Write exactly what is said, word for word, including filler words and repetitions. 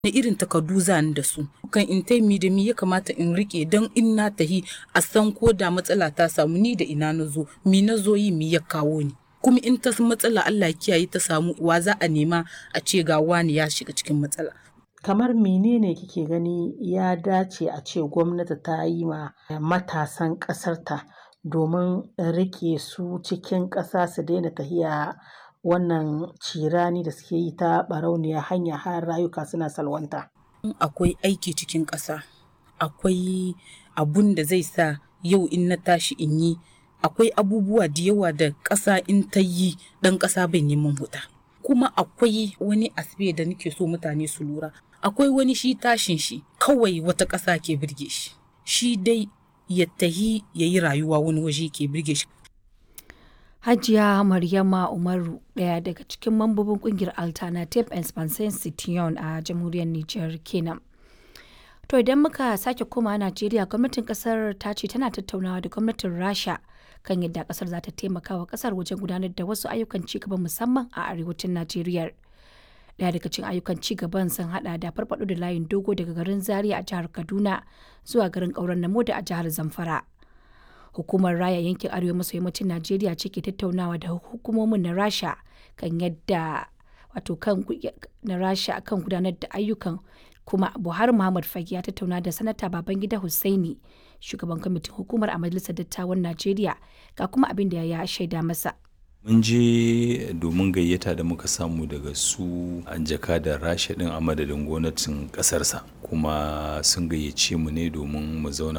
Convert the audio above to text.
na irin takardu zani da su kan in tai mi da mi ya kamata in rike don in na tahi a san ko da matsala ta samu ni da ina na zo mi na zo yi mi ya kawo ni kuma in ta matsala Allah kiyaye ta samu wa za a nema a ce ga wani ya shiga cikin matsala. Kamar menene kike gani ya dace a ce gwamnati ta yi ma matasan ƙasarta domin rike su cikin ƙasa su daina tahiya wannan cirani da suke yi ta barauniya hanya har rayuka suna salwanta? Akwai aiki cikin ƙasa, akwai abun da zai sa yau in na tashi in yi, akwai abubuwa da yawa da ƙasa in ta yi ɗan ƙasa bai neman huta. Kuma akwai wani asibe da nake so mutane su lura, akwai wani shi tashin shi kawai wata ƙasa ke birge shi, shi dai ya tahi ya yi rayuwa wani waje ke birge shi. Hajiya Maryama Umaru ɗaya daga cikin mambobin ƙungiyar Alternative Expansion Citoyen a jamhuriyar Nijar kenan. To idan muka sake koma Najeriya, gwamnatin kasar ta ce tana tattaunawa da gwamnatin Rasha kan yadda kasar za ta taimaka wa kasar wajen gudanar da wasu ayyukan cigaba musamman a arewacin Najeriya. Daya daga cikin ayyukan cigaban sun hada da farfado da layin dogo daga garin Zaria a jihar Kaduna zuwa garin Kauran Namoda a jihar Zamfara. Hukumar Raya yankin Arewa maso yammacin Najeriya ce ke tattaunawa da hukumomin na Rasha kan yadda wato kan na Rasha kan gudanar da ayyukan, kuma Buhari Muhammad Fage ya tattauna da sanata Babangida Hussaini, shugaban kwamitin hukumar a majalisar dattawan Najeriya, ga kuma abin da ya shaida masa. Mun je domin gayyata da muka samu daga su an jaka da Rasha din a madadin gwamnatin kasarsa, kuma sun gayyace mu ne domin mu zauna